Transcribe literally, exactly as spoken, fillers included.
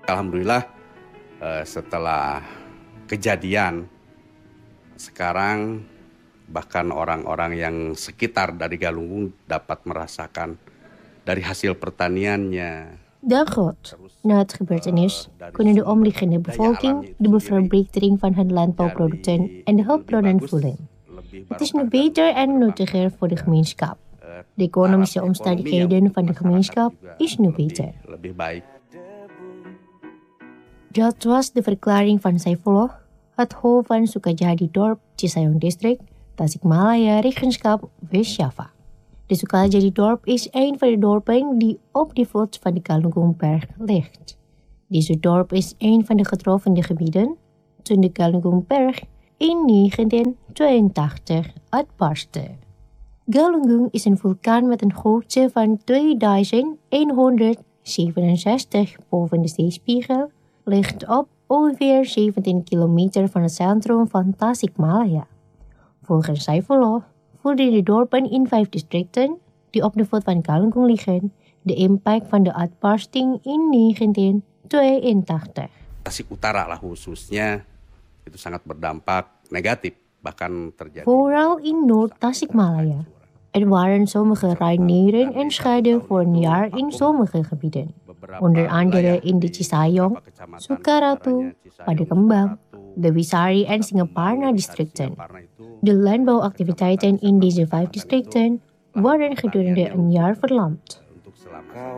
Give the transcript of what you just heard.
Alhamdulillah eh, setelah kejadian sekarang bahkan orang-orang yang sekitar dari Galunggung dapat merasakan dari hasil pertaniannya. Daaruit, na het gebeurtenis, kunnen de omliggende bevolking de verbetering van hun landbouwproducten en de hulpbronnen voelen. Het is nu beter en nuttiger voor de gemeenschap. De economische omstandigheden van de gemeenschap is nu beter. Dat was de verklaring van Saifullah, het hoofd van Sukajadi dorp Cisayong district, Tasikmalaya, regenschap West-Java. De Sukajadi dorp is een van de dorpen die op de voet van de Galunggungberg ligt. Deze dorp is een van de getroffen gebieden toen de Galunggungberg in negentien tweeëntachtig uitbarstte. Galunggung is een vulkaan met een hoogte van tweeduizend honderdzevenenzestig boven de zeespiegel, ligt op ongeveer zeventien kilometer van het centrum van Tasikmalaya. Volgens Saifullah voelden de dorpen in vijf districten die op de voet van Galunggung liggen de impact van de uitbarsting in negentien tweeëntachtig. Tasik Utara lah khususnya itu sangat berdampak negatif, bahkan terjadi. Vooral in Noord-Tasikmalaya. Er waren sommige ruineren en schade voor een jaar in sommige gebieden. Onder andere in de Cisayong, Sukaratu, Padakembang, Dewisari en Singaparna districten. De landbouwactiviteiten in deze vijf districten worden gedurende een jaar verlamd.